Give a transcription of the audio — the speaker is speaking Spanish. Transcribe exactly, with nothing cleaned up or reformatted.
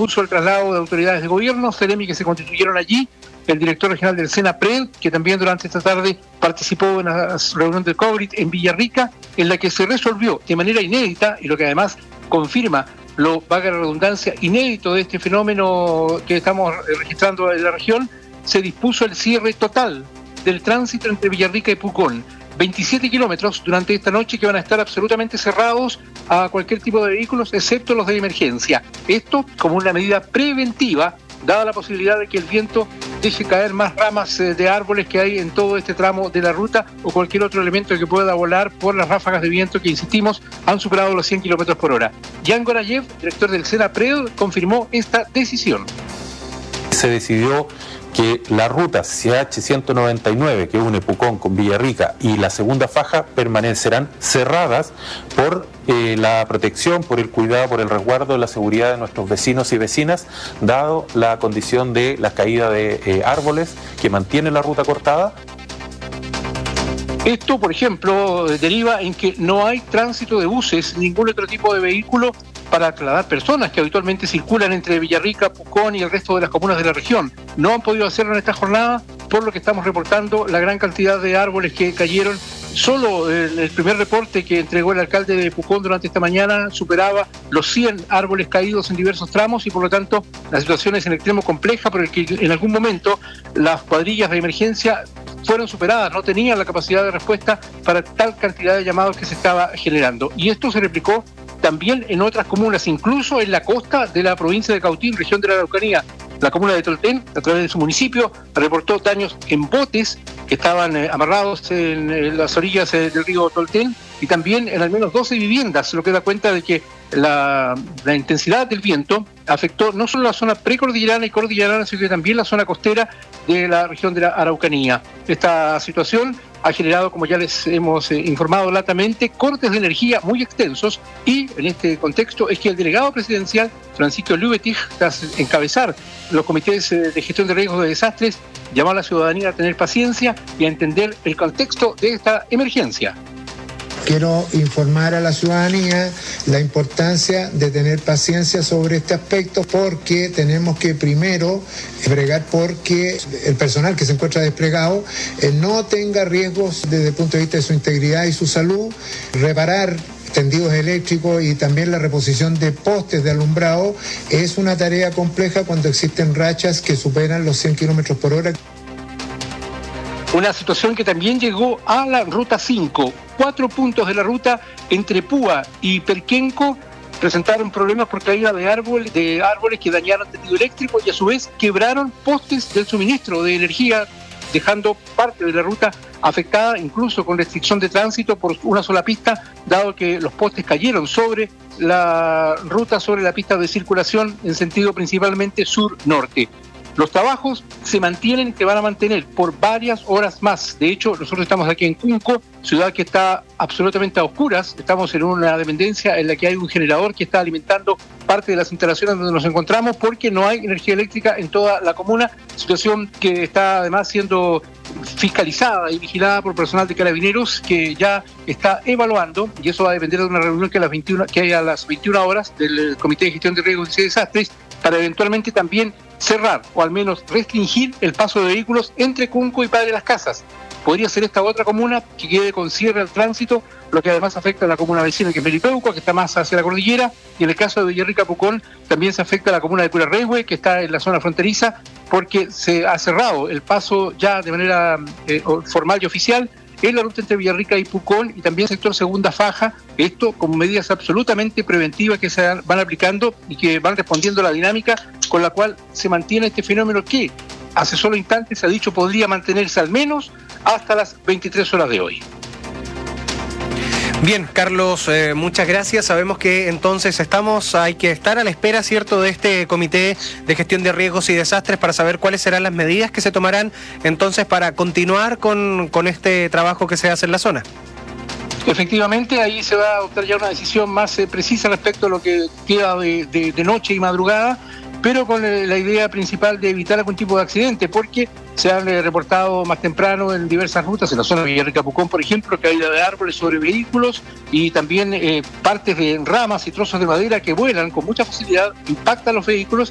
dispuso el traslado de autoridades de gobierno, Ceremi que se constituyeron allí, el director regional del SENAPRED, que también durante esta tarde participó en la reunión del COVID en Villarrica, en la que se resolvió de manera inédita, y lo que además confirma lo, valga la redundancia, inédito de este fenómeno que estamos registrando en la región, se dispuso el cierre total del tránsito entre Villarrica y Pucón. veintisiete kilómetros durante esta noche que van a estar absolutamente cerrados a cualquier tipo de vehículos, excepto los de emergencia. Esto como una medida preventiva, dada la posibilidad de que el viento deje caer más ramas de árboles que hay en todo este tramo de la ruta o cualquier otro elemento que pueda volar por las ráfagas de viento que, insistimos, han superado los cien kilómetros por hora. Jan Gorayev, director del SENAPRED, confirmó esta decisión. Se decidió que la ruta C H ciento noventa y nueve que une Pucón con Villarrica y la segunda faja permanecerán cerradas por eh, la protección, por el cuidado, por el resguardo de la seguridad de nuestros vecinos y vecinas, dado la condición de la caída de eh, árboles que mantiene la ruta cortada. Esto, por ejemplo, deriva en que no hay tránsito de buses, ningún otro tipo de vehículo para trasladar personas que habitualmente circulan entre Villarrica, Pucón y el resto de las comunas de la región. No han podido hacerlo en esta jornada, por lo que estamos reportando la gran cantidad de árboles que cayeron. Solo el, el primer reporte que entregó el alcalde de Pucón durante esta mañana superaba los cien árboles caídos en diversos tramos y por lo tanto la situación es en extremo compleja, porque en algún momento las cuadrillas de emergencia fueron superadas, no tenían la capacidad de respuesta para tal cantidad de llamados que se estaba generando. Y esto se replicó también en otras comunas, incluso en la costa de la provincia de Cautín, región de la Araucanía. La comuna de Tolten, a través de su municipio, reportó daños en botes que estaban eh, amarrados en, en las orillas eh, del río Tolten y también en al menos doce viviendas, lo que da cuenta de que la, la intensidad del viento afectó no solo la zona precordillerana y cordillerana, sino que también la zona costera de la región de la Araucanía. Esta situación ha generado, como ya les hemos eh, informado latamente, cortes de energía muy extensos y en este contexto es que el delegado presidencial, Francisco Lübetich, tras encabezar los comités eh, de gestión de riesgos de desastres, llamó a la ciudadanía a tener paciencia y a entender el contexto de esta emergencia. Quiero informar a la ciudadanía la importancia de tener paciencia sobre este aspecto, porque tenemos que primero bregar porque el personal que se encuentra desplegado eh, no tenga riesgos desde el punto de vista de su integridad y su salud, reparar tendidos eléctricos y también la reposición de postes de alumbrado es una tarea compleja cuando existen rachas que superan los cien kilómetros por hora. Una situación que también llegó a la ruta cinco. Cuatro puntos de la ruta entre Púa y Perquenco presentaron problemas por caída de árboles, de árboles que dañaron tendido eléctrico y a su vez quebraron postes del suministro de energía, dejando parte de la ruta afectada, incluso con restricción de tránsito por una sola pista, dado que los postes cayeron sobre la ruta, sobre la pista de circulación en sentido principalmente sur-norte. Los trabajos se mantienen, se van a mantener por varias horas más. De hecho, nosotros estamos aquí en Cunco, ciudad que está absolutamente a oscuras. Estamos en una dependencia en la que hay un generador que está alimentando parte de las instalaciones donde nos encontramos porque no hay energía eléctrica en toda la comuna, situación que está además siendo fiscalizada y vigilada por personal de Carabineros que ya está evaluando, y eso va a depender de una reunión que, a las veintiuna, que hay a las veintiuna horas del Comité de Gestión de Riesgos y Desastres, para eventualmente también cerrar o al menos restringir el paso de vehículos entre Cunco y Padre Las Casas. Podría ser esta otra comuna que quede con cierre al tránsito, lo que además afecta a la comuna vecina que es Melipeuco, que está más hacia la cordillera, y en el caso de Villarrica Pucón también se afecta a la comuna de Curarrehue, que está en la zona fronteriza, porque se ha cerrado el paso ya de manera eh, formal y oficial en la ruta entre Villarrica y Pucón y también sector segunda faja, esto con medidas absolutamente preventivas que se van aplicando y que van respondiendo a la dinámica con la cual se mantiene este fenómeno que hace solo instantes se ha dicho podría mantenerse al menos hasta las veintitrés horas de hoy. Bien, Carlos, eh, muchas gracias. Sabemos que entonces estamos, hay que estar a la espera, ¿cierto?, de este Comité de Gestión de Riesgos y Desastres para saber cuáles serán las medidas que se tomarán entonces para continuar con, con este trabajo que se hace en la zona. Efectivamente, ahí se va a adoptar ya una decisión más eh, precisa respecto a lo que queda de, de, de noche y madrugada, pero con la idea principal de evitar algún tipo de accidente, porque se han eh, reportado más temprano en diversas rutas, en la zona de Villarrica Pucón, por ejemplo, caída de árboles sobre vehículos y también eh, partes de ramas y trozos de madera que vuelan con mucha facilidad, impactan los vehículos